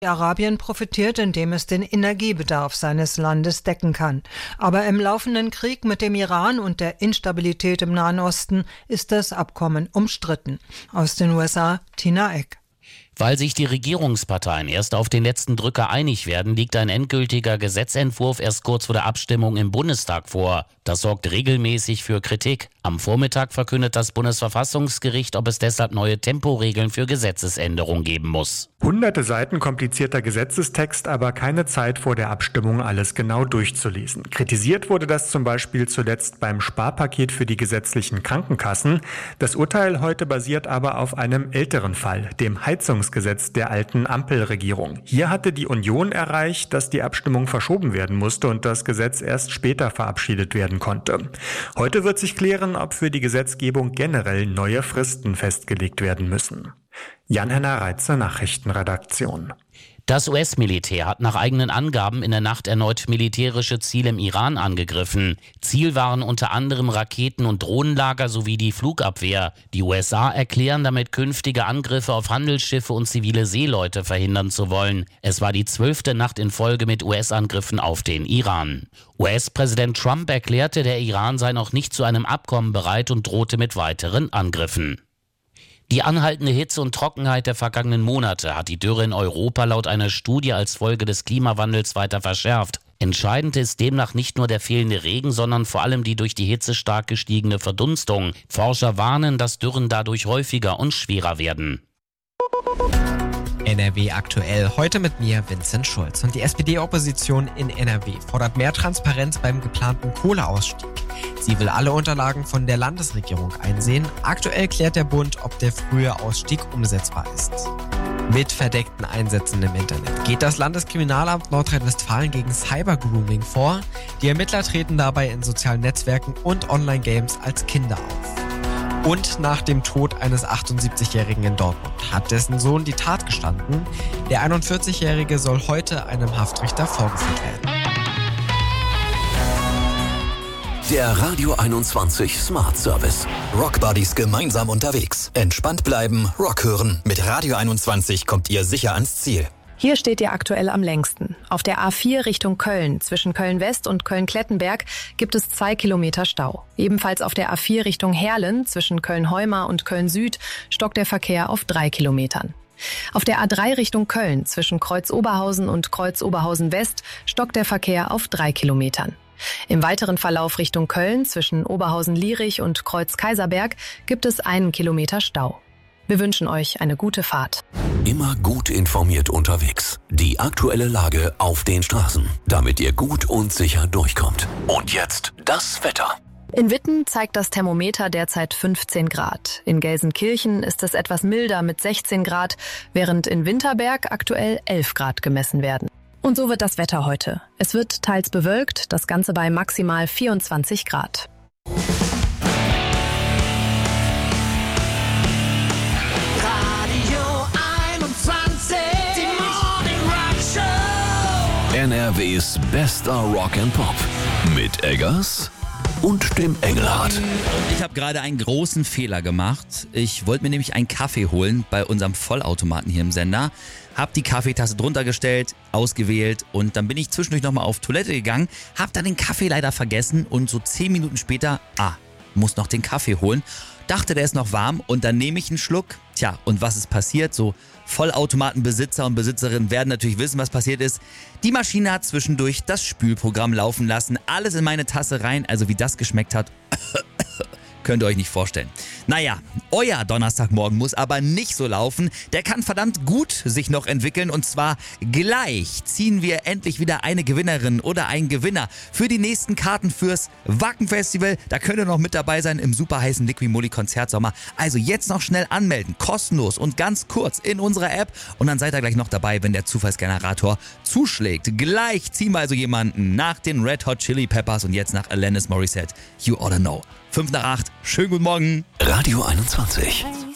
Arabien profitiert, indem es den Energiebedarf seines Landes decken kann. Aber im laufenden Krieg mit dem Iran und der Instabilität im Nahen Osten ist das Abkommen umstritten. Aus den USA, Tina Eck. Weil sich die Regierungsparteien erst auf den letzten Drücker einig werden, liegt ein endgültiger Gesetzentwurf erst kurz vor der Abstimmung im Bundestag vor. Das sorgt regelmäßig für Kritik. Am Vormittag verkündet das Bundesverfassungsgericht, ob es deshalb neue Temporegeln für Gesetzesänderungen geben muss. Hunderte Seiten komplizierter Gesetzestext, aber keine Zeit vor der Abstimmung alles genau durchzulesen. Kritisiert wurde das zum Beispiel zuletzt beim Sparpaket für die gesetzlichen Krankenkassen. Das Urteil heute basiert aber auf einem älteren Fall, dem Heizungsgesetz der alten Ampelregierung. Hier hatte die Union erreicht, dass die Abstimmung verschoben werden musste und das Gesetz erst später verabschiedet werden konnte. Heute wird sich klären, ob für die Gesetzgebung generell neue Fristen festgelegt werden müssen. Jan-Henner Reitze, Nachrichtenredaktion. Das US-Militär hat nach eigenen Angaben in der Nacht erneut militärische Ziele im Iran angegriffen. Ziel waren unter anderem Raketen- und Drohnenlager sowie die Flugabwehr. Die USA erklären damit künftige Angriffe auf Handelsschiffe und zivile Seeleute verhindern zu wollen. Es war die 12. Nacht in Folge mit US-Angriffen auf den Iran. US-Präsident Trump erklärte, der Iran sei noch nicht zu einem Abkommen bereit und drohte mit weiteren Angriffen. Die anhaltende Hitze und Trockenheit der vergangenen Monate hat die Dürre in Europa laut einer Studie als Folge des Klimawandels weiter verschärft. Entscheidend ist demnach nicht nur der fehlende Regen, sondern vor allem die durch die Hitze stark gestiegene Verdunstung. Forscher warnen, dass Dürren dadurch häufiger und schwerer werden. NRW aktuell, heute mit mir, Vincent Schulz. Und die SPD-Opposition in NRW fordert mehr Transparenz beim geplanten Kohleausstieg. Sie will alle Unterlagen von der Landesregierung einsehen. Aktuell klärt der Bund, ob der frühe Ausstieg umsetzbar ist. Mit verdeckten Einsätzen im Internet geht das Landeskriminalamt Nordrhein-Westfalen gegen Cybergrooming vor. Die Ermittler treten dabei in sozialen Netzwerken und Online-Games als Kinder auf. Und nach dem Tod eines 78-Jährigen in Dortmund hat dessen Sohn die Tat gestanden. Der 41-Jährige soll heute einem Haftrichter vorgeführt werden. Der Radio 21 Smart Service. Rock Buddies gemeinsam unterwegs. Entspannt bleiben, Rock hören. Mit Radio 21 kommt ihr sicher ans Ziel. Hier steht ihr aktuell am längsten. Auf der A4 Richtung Köln, zwischen Köln-West und Köln-Klettenberg, gibt es 2 Kilometer Stau. Ebenfalls auf der A4 Richtung Heerlen, zwischen Köln-Heumar und Köln-Süd, stockt der Verkehr auf 3 Kilometern. Auf der A3 Richtung Köln, zwischen Kreuz-Oberhausen und Kreuz-Oberhausen-West, stockt der Verkehr auf 3 Kilometern. Im weiteren Verlauf Richtung Köln, zwischen Oberhausen-Lierich und Kreuz-Kaiserberg, gibt es 1 Kilometer Stau. Wir wünschen euch eine gute Fahrt. Immer gut informiert unterwegs. Die aktuelle Lage auf den Straßen, damit ihr gut und sicher durchkommt. Und jetzt das Wetter. In Witten zeigt das Thermometer derzeit 15 Grad. In Gelsenkirchen ist es etwas milder mit 16 Grad, während in Winterberg aktuell 11 Grad gemessen werden. Und so wird das Wetter heute. Es wird teils bewölkt, das Ganze bei maximal 24 Grad. NRWs bester Rock and Pop mit Eggers und dem Engelhardt. Ich habe gerade einen großen Fehler gemacht. Ich wollte mir nämlich einen Kaffee holen bei unserem Vollautomaten hier im Sender. Hab die Kaffeetasse drunter gestellt, ausgewählt und dann bin ich zwischendurch nochmal auf Toilette gegangen, hab dann den Kaffee leider vergessen und so 10 Minuten später, muss noch den Kaffee holen. Dachte, der ist noch warm und dann nehme ich einen Schluck. Tja, und was ist passiert? So Vollautomatenbesitzer und Besitzerinnen werden natürlich wissen, was passiert ist. Die Maschine hat zwischendurch das Spülprogramm laufen lassen, alles in meine Tasse rein, also wie das geschmeckt hat, könnt ihr euch nicht vorstellen. Naja, euer Donnerstagmorgen muss aber nicht so laufen. Der kann verdammt gut sich noch entwickeln und zwar gleich ziehen wir endlich wieder eine Gewinnerin oder einen Gewinner für die nächsten Karten fürs Wacken-Festival. Da könnt ihr noch mit dabei sein im super heißen Liqui-Moly Konzertsommer. Also jetzt noch schnell anmelden, kostenlos und ganz kurz in unserer App und dann seid ihr gleich noch dabei, wenn der Zufallsgenerator zuschlägt. Gleich ziehen wir also jemanden nach den Red Hot Chili Peppers und jetzt nach Alanis Morissette. You oughta know. 7:55, schönen guten Morgen. Radio 21.